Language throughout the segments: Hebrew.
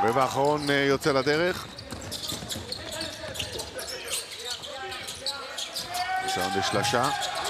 רבע האחרון יוצא לדרך. ניסיון לשלשה.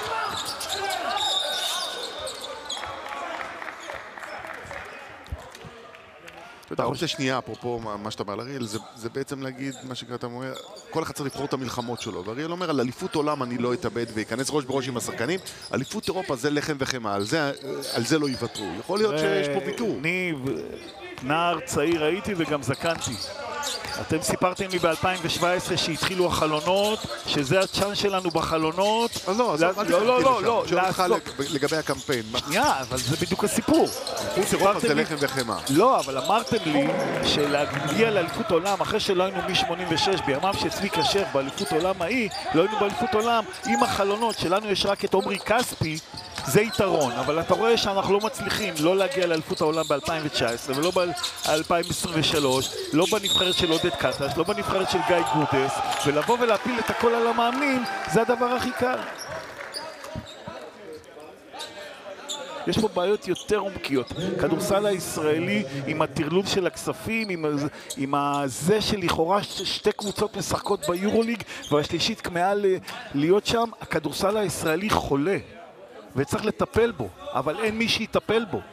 האופציה שנייה, אפרופו מה שאתה אומר לאריאל, זה בעצם להגיד מה שאתה אומר, כל אחד צריך לבחור את המלחמות שלו. ואריאל אומר, על אליפות עולם אני לא אתאבד ויכנס ראש בראש עם השחקנים. אליפות אירופה זה לחם וחמאה, על זה לא יוותרו. יכול להיות שיש פה ויתור. אני נער צעיר הייתי וגם זקנתי. אתם סיפרתם לי ב-2017 שהתחילו החלונות, שזה הצ'אנס שלנו בחלונות. לא, לא, שואל אותך לגבי הקמפיין. שנייה, אבל זה בדיוק הסיפור. אליפות אירופה זה לחם וחמאה. לא, אבל אמרתם לי שלהגיע לאליפות עולם, אחרי שלא היינו מ-86, בימיו שצביקה שף באליפות עולם ההיא, לא היינו באליפות עולם, עם החלונות שלנו יש רק את עומרי כספי, זה יתרון, אבל אתה רואה שאנחנו לא מצליחים לא להגיע לאליפות העולם ב-2019 ולא ב-2023, לא בנבחרת של עודד קטש, לא בנבחרת של גיא גודס, ולבוא ולהפיל את הכל על המאמנים, זה הדבר הכי קל. יש פה בעיות יותר עומקיות. כדורסל הישראלי עם הטרלול של הכספים, עם זה שלכאורה שתי קבוצות משחקות ביורוליג והשלישית כמאה להיות שם, הכדורסל הישראלי חולה. וצריך לטפל בו, אבל אין מי שיטפל בו.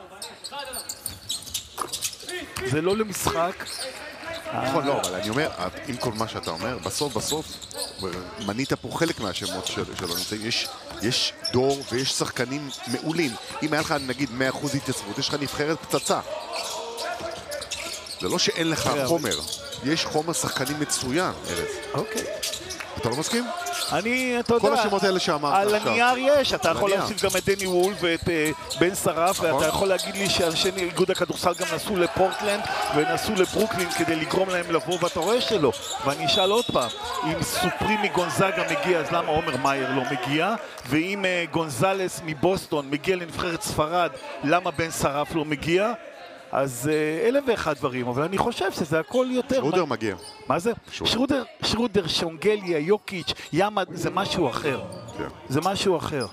זה לא למשחק. נכון, לא, אבל אני אומר, עם כל מה שאתה אומר, בסוף, מנית פה חלק מהשמות שלו נמצאים, יש דור ויש שחקנים מעולים. אם היה לך, נגיד, 100% התייצבות, יש לך נבחרת פצצה. זה לא שאין לך חומר, יש חומר שחקנים מצוין, ארז. אוקיי. אתה לא מסכים? אתה יודע, כל השמות האלה שאמרת על עכשיו. הנייר יש, אתה יכול להוסיף גם את דני וולף ואת בן שרף, ואתה יכול להגיד לי שאנשי איגוד הכדורסל גם נסעו לפורטלנד ונסעו לברוקלין כדי לגרום להם לבוא, ואתה רואה שלא. ואני אשאל עוד פעם, אם סופרי מגונזאגה מגיע, אז למה עומר מאייר לא מגיע? ואם גונזלס מבוסטון מגיע לנבחרת ספרד, למה בן שרף לא מגיע? אז 1001 דברים, אבל אני חושב שזה הכל יותר... שרודר מגיע. מה זה? שרודר, שונגליה, יוקיץ', ימד, זה משהו אחר. זה משהו אחר.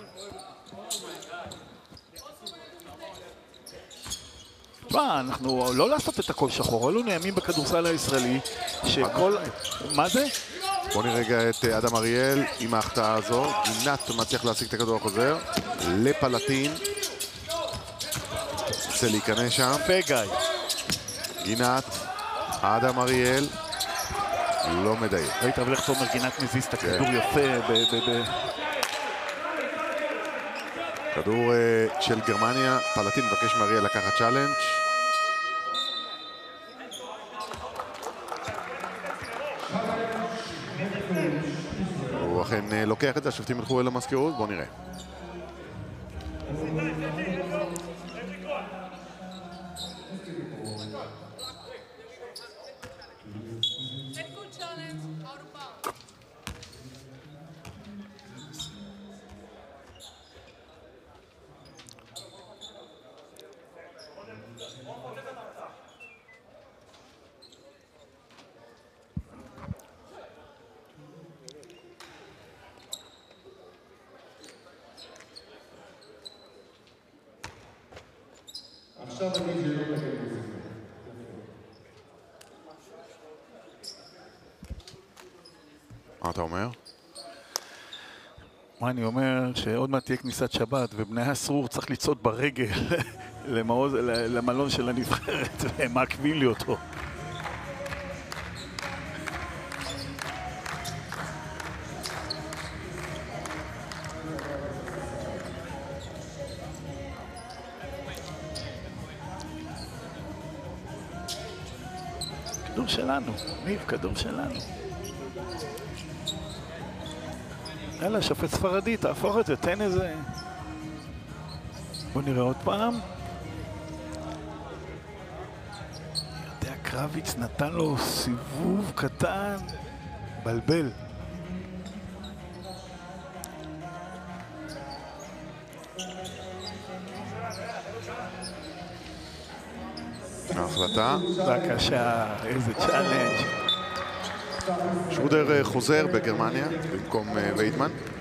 מה, אנחנו לא לעשות את הכל שחור, אלו נעמים בכדורסל הישראלי, שכל... מה זה? בוא נראה רגע את אדם אריאל עם ההחטאה הזו. גינת מצליח להשיג את הכדור החוזר. לפלטין. רוצה להיכנס שם. פגי. גינת, אדם אריאל, לא מדייק. ראית, אבל איך תומר גינת מזיז את הכדור יפה כדור של גרמניה, פלטין מבקש מאריאל לקחת צ'אלנג'. הוא אכן לוקח את זה, השופטים ילכו אל המזכירות, בואו נראה. מה אתה אומר? מה אני אומר? שעוד מעט תהיה כניסת שבת ובני הסרור צריך לצעוד ברגל למלון של הנבחרת והם מעכבים לי אותו. כדור שלנו, ניב, כדור שלנו. יאללה, שופט ספרדי, תהפוך את זה, תן איזה... בוא נראה עוד פעם. יודע, קרביץ נתן לו סיבוב קטן, בלבל. ההחלטה. בבקשה, איזה צ'אלנג'. שרודר חוזר בגרמניה במקום ויידמן.